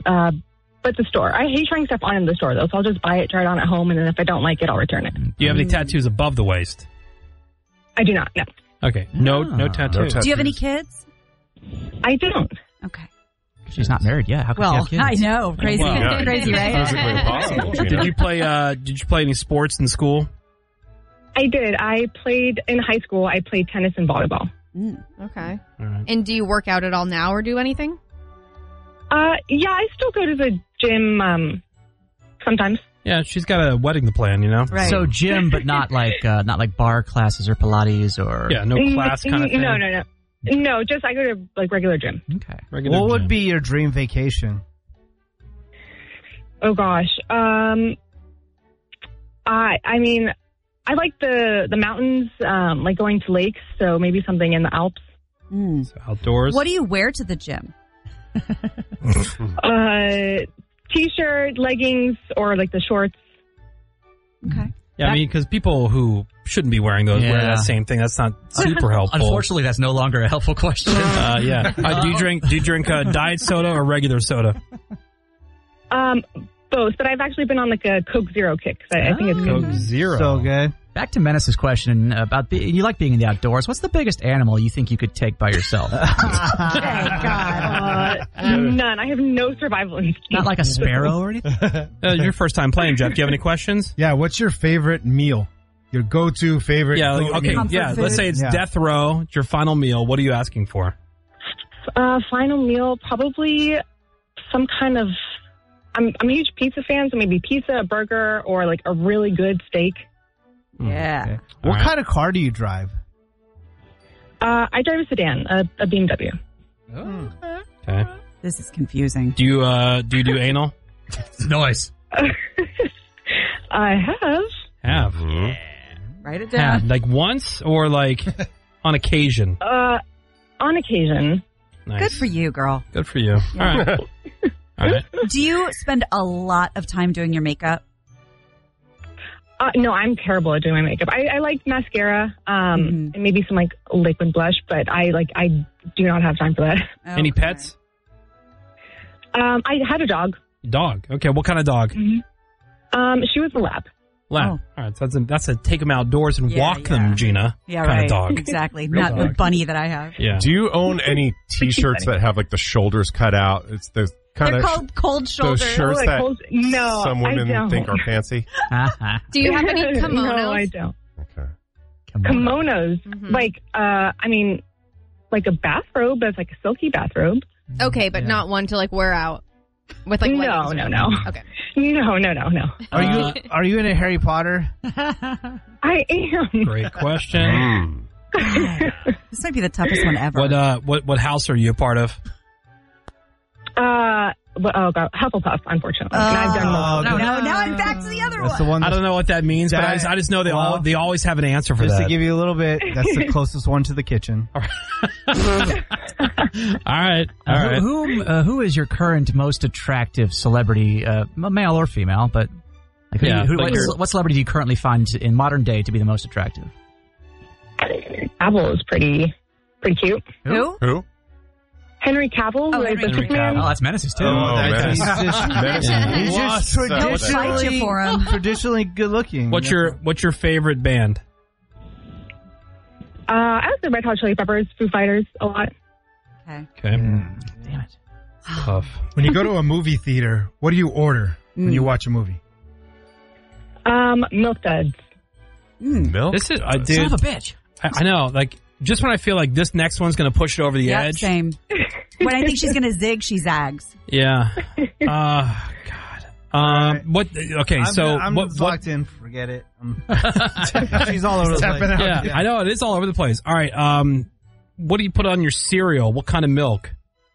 But the store. I hate trying stuff on in the store, though, so I'll just buy it, try it on at home, and then if I don't like it, I'll return it. Do you have any tattoos above the waist? I do not, no. Okay. No tattoos. Do you have any kids? I don't. Okay. She's not married yet. How can she have kids? I know. Crazy. Crazy, right? Physically impossible. Did you play any sports in school? I did. I played in high school. I played tennis and volleyball. Okay. All right. And do you work out at all now or do anything? Yeah, I still go to the gym sometimes. Yeah, she's got a wedding to plan, you know? Right. So gym, but not like bar classes or Pilates or... Yeah, no class kind of thing? No. No, just I go to like regular gym. Okay. Regular What gym. would be your dream vacation? Oh gosh. I mean, I like the mountains, like going to lakes, so maybe something in the Alps. So outdoors? What do you wear to the gym? T-shirt, leggings, or like the shorts. Okay. Yeah, I mean, because people who shouldn't be wearing those wear that same thing. That's not super helpful. Unfortunately, that's no longer a helpful question. Yeah. Do you drink diet soda or regular soda? Both, but I've actually been on like a Coke Zero kick. I think it's good. Coke Zero. So good. Back to Menace's question about you like being in the outdoors. What's the biggest animal you think you could take by yourself? None. I have no survival instinct. Not like a sparrow or anything? Your first time playing, Jeff. Do you have any questions? Yeah, what's your favorite meal? Your go-to favorite? Yeah, okay. Comfort Yeah, food. let's say it's death row. It's your final meal. What are you asking for? Final meal, probably some kind of... I'm a huge pizza fan, so maybe pizza, a burger, or like a really good steak. Yeah. Okay. What kind of car do you drive? I drive a sedan, a BMW. Okay. This is confusing. Do you do anal? Noise. I have. Have. Write it down. Like once or like on occasion? On occasion. Nice. Good for you, girl. Good for you. All right. All right. Do you spend a lot of time doing your makeup? No, I'm terrible at doing my makeup. I like mascara, and maybe some like liquid blush, but I do not have time for that. Any pets? I had a dog. Dog. Okay. What kind of dog? She was a lab. Lab. All right. So that's a take them outdoors and walk them, Gina. Yeah, kind right. of dog. Exactly. Real Not the dog. bunny that I have. Yeah. Do you own any T-shirts that have like the shoulders cut out? It's the kind They're of called cold shoulders. those shirts like that no, some women I don't. think are fancy. Do you have any kimonos? No, I don't. Okay. Kimonos, like I mean, like a bathrobe, that's like a silky bathrobe. Okay, but not one to like wear out with like No. Okay. No. Are you into Harry Potter? I am. Great question. This might be the toughest one ever. What house are you a part of? Oh God, Hufflepuff, unfortunately. And I've done multiple. No, now I'm back to the other That's one. the one. I don't know what that means, but I just know they always have an answer for Just that. to give you a little bit, that's the closest one to the kitchen. All right. Who is your current most attractive celebrity, male or female? But like, what celebrity do you currently find in modern day to be the most attractive? Cavill is pretty cute. Who? Henry Cavill, who is the Henry Superman. Cavill. Oh, that's Menace's too. He's just He'll fight you for him. traditionally good looking. What's your favorite band? I like the Red Hot Chili Peppers, Foo Fighters, a lot. Okay. Okay. Damn it. Tough. When you go to a movie theater, what do you order when you watch a movie? Milk duds. Milk? This is, Son dude. of a bitch. I know. Like, just when I feel like this next one's going to push it over the edge. Same. When I think she's going to zig, she zags. Yeah. God. What? Okay. I'm what? locked in. Forget it. She's all over the place. Yeah, I know it is all over the place. All right. What do you put on your cereal? What kind of milk?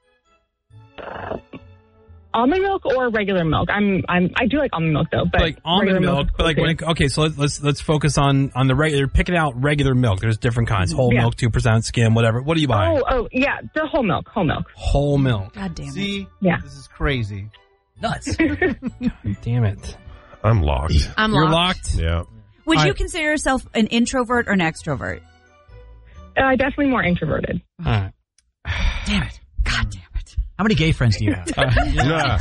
Almond milk or regular milk? I do like almond milk though, but Like almond milk, but like okay, so let's focus on the regular. Picking out regular milk. There's different kinds: whole milk, 2% skim, whatever. What do you buy? Oh yeah, the whole milk. Whole milk. God damn it. See, Yeah. this is crazy. Nuts. Damn it. I'm locked. You're locked. Yeah. Would All you right. consider yourself an introvert or an extrovert? Definitely more introverted. All right. Damn it. God damn it. How many gay friends do you have? Yeah.